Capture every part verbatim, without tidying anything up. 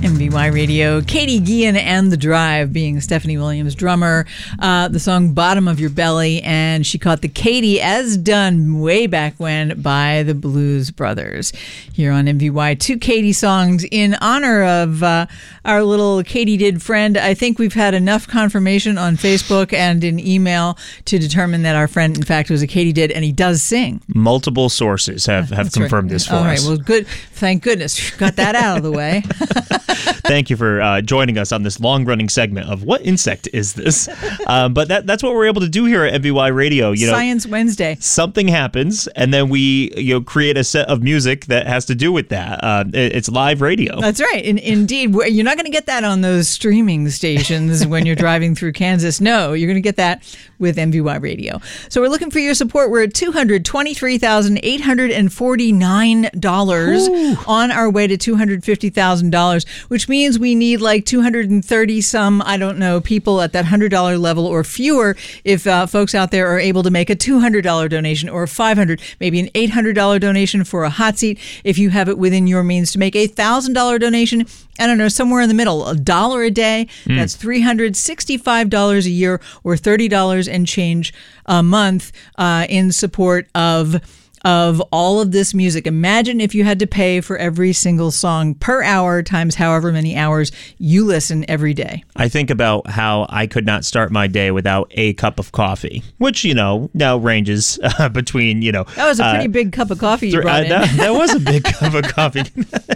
M V Y Radio. Katie Guillen and The Drive being Stephanie Williams' drummer. Uh, the song Bottom of Your Belly, and she caught the Katie as done way back when by the Blues Brothers. Here on M V Y, two Katie songs in honor of uh, our little Katie Did friend. I think we've had enough confirmation on Facebook and in email to determine that our friend, in fact, was a Katie Did, and he does sing. Multiple sources have, have That's confirmed right. this for All right, us. well, good. Thank goodness. Got that out of the way. Thank you for uh, joining us on this long-running segment of What Insect Is This? Um, but that, that's what we're able to do here at M V Y Radio. You know, Science Wednesday. Something happens, and then we you know create a set of music that has to do with that. Uh, it, it's live radio. That's right. In, indeed. You're not going to get that on those streaming stations when you're driving through Kansas. No, you're going to get that with M V Y Radio. So we're looking for your support. We're at two hundred twenty-three thousand eight hundred forty-nine dollars Ooh. On our way to two hundred fifty thousand dollars, which means we need like two hundred thirty some, I don't know, people at that one hundred dollars level or fewer if uh, folks out there are able to make a two hundred dollars donation or a five hundred dollars, maybe an eight hundred dollars donation for a hot seat. If you have it within your means to make a one thousand dollars donation, I don't know, somewhere in the middle, a dollar a day, mm. that's three hundred sixty-five dollars a year or thirty dollars and change a month uh, in support of of all of this music. Imagine if you had to pay for every single song per hour times however many hours you listen every day. I think about how I could not start my day without a cup of coffee, which, you know, now ranges uh, between, you know... That was a pretty uh, big cup of coffee you brought uh, in. That, that was a big cup of coffee.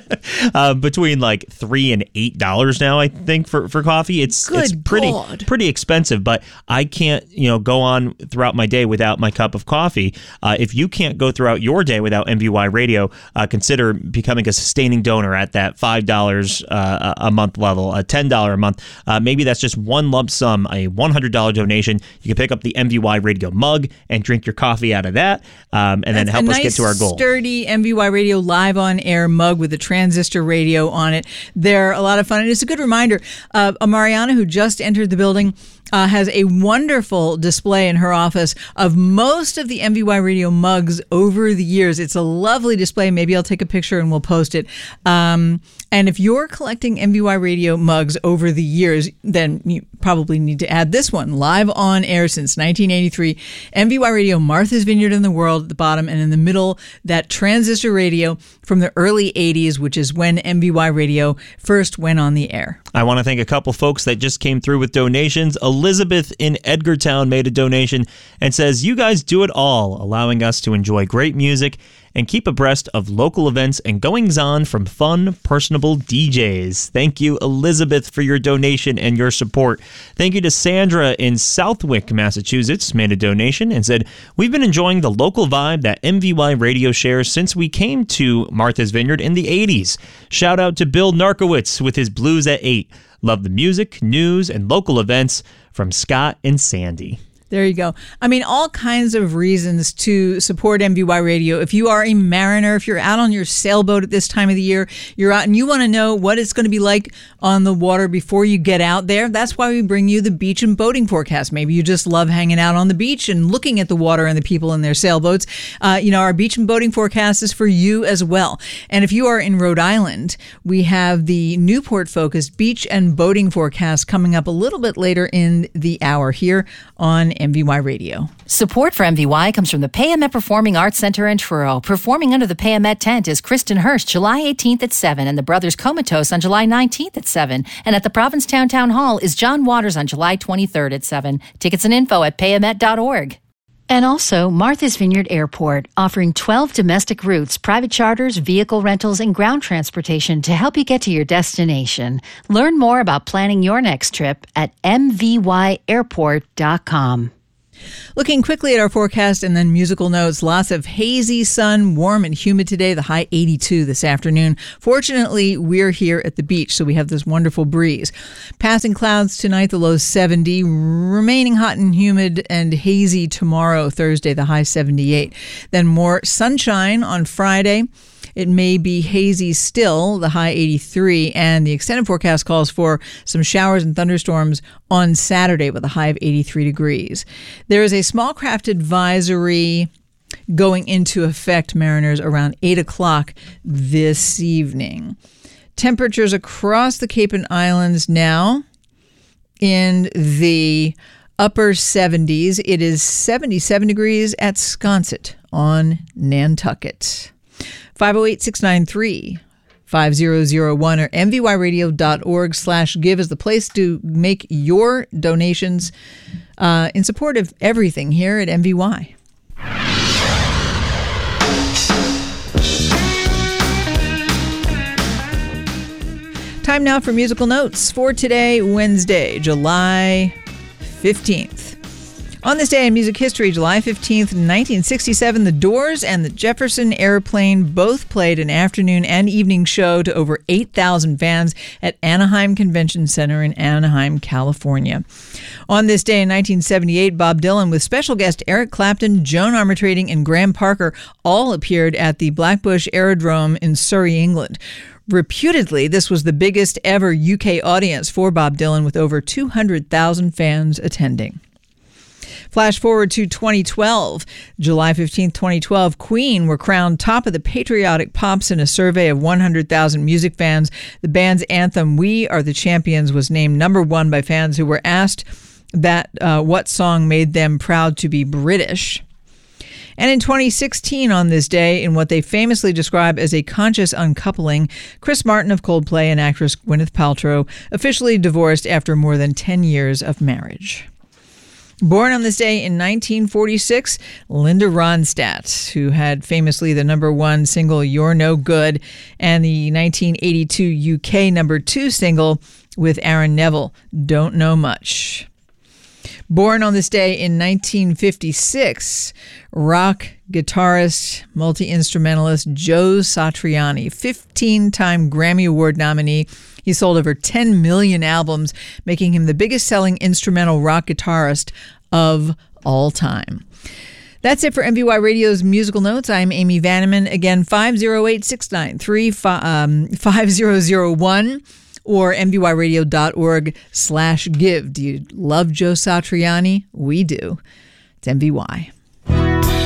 uh, between like three and eight dollars now, I think, for, for coffee. It's Good it's pretty God. pretty expensive, but I can't, you know, go on throughout my day without my cup of coffee. Uh, if you can't go throughout your day without M V Y Radio, uh, consider becoming a sustaining donor at that five dollars uh, a month level, a ten dollars a month. Uh, maybe that's just one lump sum, a one hundred dollars donation. You can pick up the M V Y Radio mug and drink your coffee out of that, um, and that's then help us nice, get to our goal. Sturdy M V Y Radio live on air mug with a transistor radio on it. They're a lot of fun, and it's a good reminder. Uh, Mariana, who just entered the building, Uh, has a wonderful display in her office of most of the M V Y Radio mugs over the years. It's a lovely display. Maybe I'll take a picture and we'll post it. Um, and if you're collecting M V Y Radio mugs over the years, then you probably need to add this one. Live on air since nineteen eighty-three. M V Y Radio, Martha's Vineyard in the World at the bottom, and in the middle, that transistor radio from the early eighties, which is when M V Y Radio first went on the air. I want to thank a couple folks that just came through with donations. Elizabeth in Edgartown made a donation and says, "You guys do it all, allowing us to enjoy great music and keep abreast of local events and goings-on from fun, personable D Js." Thank you, Elizabeth, for your donation and your support. Thank you to Sandra in Southwick, Massachusetts, made a donation and said, "We've been enjoying the local vibe that M V Y Radio shares since we came to Martha's Vineyard in the eighties. Shout out to Bill Narkowitz with his Blues at eight. Love the music, news, and local events." From Scott and Sandy. There you go. I mean, all kinds of reasons to support M V Y Radio. If you are a mariner, if you're out on your sailboat at this time of the year, you're out and you want to know what it's going to be like on the water before you get out there, that's why we bring you the beach and boating forecast. Maybe you just love hanging out on the beach and looking at the water and the people in their sailboats. Uh, you know, our beach and boating forecast is for you as well. And if you are in Rhode Island, we have the Newport-focused beach and boating forecast coming up a little bit later in the hour here on M V Y Radio. Support for M V Y comes from the Payamet Performing Arts Center in Truro. Performing under the Payamet tent is Kristen Hirsch, July eighteenth at seven, and the Brothers Comatose on July nineteenth at seven. And at the Provincetown Town Hall is John Waters on July twenty-third at seven. Tickets and info at payamet dot org. And also Martha's Vineyard Airport, offering twelve domestic routes, private charters, vehicle rentals, and ground transportation to help you get to your destination. Learn more about planning your next trip at m v y airport dot com. Looking quickly at our forecast and then musical notes, lots of hazy sun, warm and humid today, the high eighty-two this afternoon. Fortunately, we're here at the beach, so we have this wonderful breeze. Passing clouds tonight, the low seventy, remaining hot and humid and hazy tomorrow, Thursday, the high seventy-eight. Then more sunshine on Friday. It may be hazy still, the high eighty-three, and the extended forecast calls for some showers and thunderstorms on Saturday with a high of eighty-three degrees. There is a small craft advisory going into effect, mariners, around eight o'clock this evening. Temperatures across the Cape and Islands now in the upper seventies. It is seventy-seven degrees at Sconset on Nantucket. five oh eight, six nine three, five oh oh one or m v y radio dot org slash give is the place to make your donations uh, in support of everything here at M V Y. Time now for musical notes for today, Wednesday, July fifteenth. On this day in music history, July fifteenth, nineteen sixty-seven, The Doors and the Jefferson Airplane both played an afternoon and evening show to over eight thousand fans at Anaheim Convention Center in Anaheim, California. On this day in nineteen seventy-eight, Bob Dylan with special guest Eric Clapton, Joan Armatrading, and Graham Parker all appeared at the Blackbush Aerodrome in Surrey, England. Reputedly, this was the biggest ever U K audience for Bob Dylan, with over two hundred thousand fans attending. Flash forward to twenty twelve. July fifteenth, twenty twelve, Queen were crowned top of the patriotic pops in a survey of one hundred thousand music fans. The band's anthem, We Are the Champions, was named number one by fans who were asked that uh, what song made them proud to be British. And in twenty sixteen, on this day, in what they famously describe as a conscious uncoupling, Chris Martin of Coldplay and actress Gwyneth Paltrow officially divorced after more than ten years of marriage. Born on this day in nineteen forty-six, Linda Ronstadt, who had famously the number one single You're No Good and the nineteen eighty-two U K number two single with Aaron Neville, Don't Know Much. Born on this day in nineteen fifty-six, rock guitarist, multi-instrumentalist Joe Satriani, fifteen-time Grammy Award nominee. He sold over ten million albums, making him the biggest-selling instrumental rock guitarist of all time. That's it for M V Y Radio's Musical Notes. I'm Amy Vanneman. Again, five oh eight, six nine three, five oh oh one. or m v y radio dot org slash give. Do you love Joe Satriani? We do. It's M V Y.